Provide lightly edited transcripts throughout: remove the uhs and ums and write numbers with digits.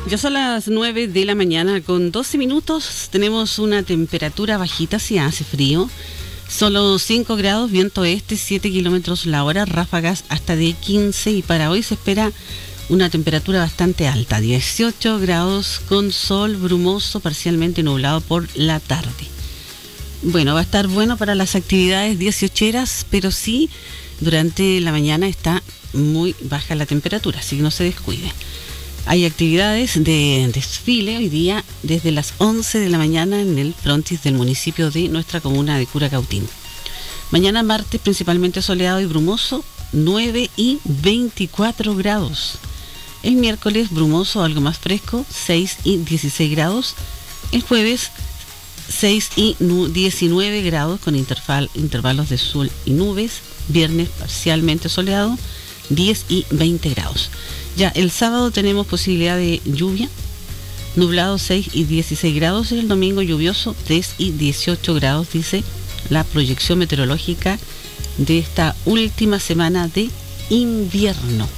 Ya son las 9 de la mañana con 12 minutos. Tenemos una temperatura bajita, si hace frío. Solo 5 grados, viento este, 7 kilómetros la hora, ráfagas hasta de 15. Y para hoy se espera una temperatura bastante alta, 18 grados con sol brumoso, parcialmente nublado por la tarde. Bueno, va a estar bueno para las actividades 18eras, pero sí, durante la mañana está muy baja la temperatura, así que no se descuide. Hay actividades de desfile hoy día desde las 11 de la mañana en el frontis del municipio de nuestra comuna de Curacautín. Mañana martes principalmente soleado y brumoso, 9 y 24 grados. El miércoles brumoso, algo más fresco, 6 y 16 grados. El jueves 6 y 19 grados con intervalos de sol y nubes. Viernes parcialmente soleado, 10 y 20 grados. Ya el sábado tenemos posibilidad de lluvia, nublado 6 y 16 grados. El domingo lluvioso 3 y 18 grados, dice la proyección meteorológica de esta última semana de invierno.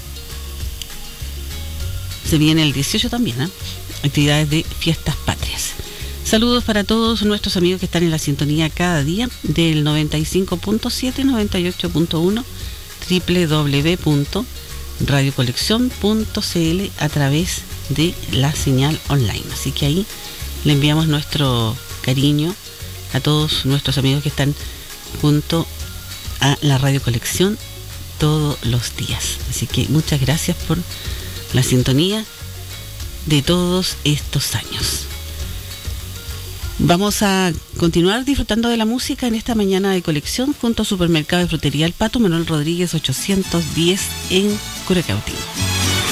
Se viene el 18 también, ¿eh? Actividades de fiestas patrias. Saludos para todos nuestros amigos que están en la sintonía cada día del 95.7, 98.1, www.radiocolección.cl a través de la señal online. Así que ahí le enviamos nuestro cariño a todos nuestros amigos que están junto a la Radio Colección todos los días. Así que muchas gracias por la sintonía de todos estos años. Vamos a continuar disfrutando de la música en esta mañana de colección junto a Supermercado de Frutería El Pato, Manuel Rodríguez 810 en Curacautín.